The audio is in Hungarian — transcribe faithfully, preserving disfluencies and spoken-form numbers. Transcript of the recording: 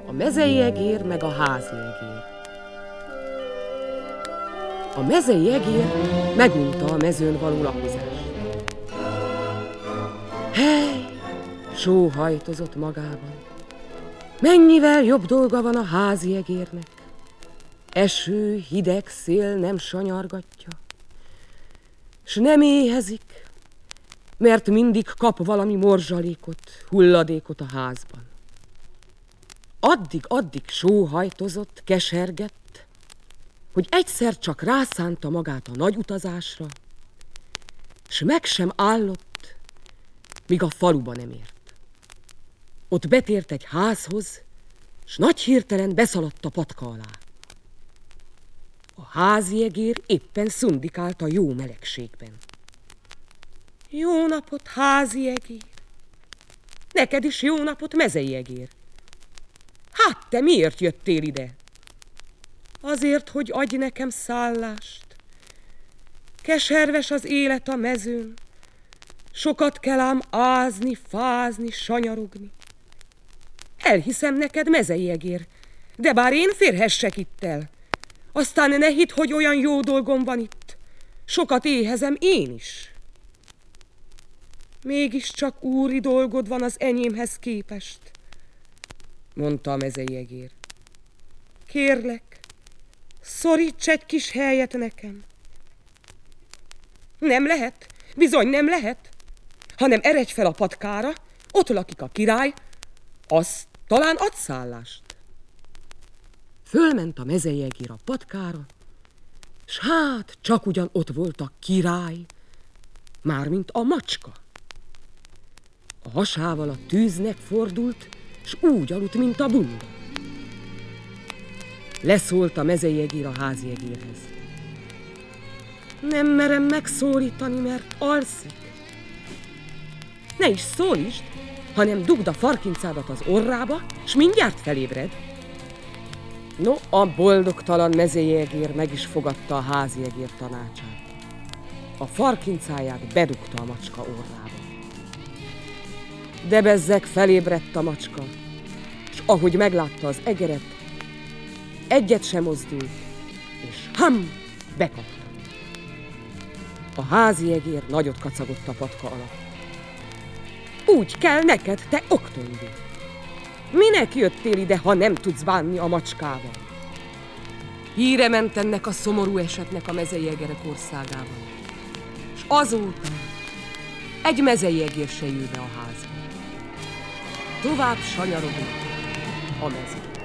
A mezei egér meg a házi egér. A mezei egér megunta a mezőn való lakozást. Hely, sóhajtozott magában. Mennyivel jobb dolga van a házi egérnek. Eső, hideg szél nem sanyargatja, s nem éhezik, mert mindig kap valami morzsalékot, hulladékot a házban. Addig-addig sóhajtozott, kesergett, hogy egyszer csak rászánta magát a nagy utazásra, s meg sem állott, míg a faluba nem ért. Ott betért egy házhoz, s nagy hirtelen beszaladt a patka alá. A házi egér éppen szundikált a jó melegségben. Jó napot, házi egér! Neked is jó napot, mezei egér! Hát te miért jöttél ide? Azért, hogy adj nekem szállást. Keserves az élet a mezőn, sokat kell ám ázni, fázni, sanyarogni. Elhiszem neked, mezei egér, de bár én férhessek itt el, aztán ne hidd, hogy olyan jó dolgom van itt. Sokat éhezem én is. Mégiscsak úri dolgod van az enyémhez képest, mondta a mezei egér. Kérlek, szoríts egy kis helyet nekem. Nem lehet, bizony nem lehet. Hanem eredj fel a patkára, ott lakik a király, az talán ad szállást. Fölment a mezei egér a patkára, s hát csak ugyan ott volt a király, mármint a macska. A hasával a tűznek fordult, s úgy aludt, mint a bunda. Leszólt a mezei egér a házi egérhez. Nem merem megszólítani, mert alszik. Ne is szólítsd, hanem dugd a farkincádat az orrába, s mindjárt felébred. No, a boldogtalan mezei egér meg is fogadta a házi egér tanácsát. A farkincáját bedugta a macska orrába. De bezzeg felébredt a macska, s ahogy meglátta az egeret, egyet sem mozdult, és ham, bekapta. A házi egér nagyot kacagott a patka alatt. Úgy kell neked, te oktondi! Minek jöttél ide, ha nem tudsz bánni a macskával? Híre ment ennek a szomorú esetnek a mezei egerek országában, és azóta egy mezei egér se jő be a házba. Tovább sanyarogott a mező.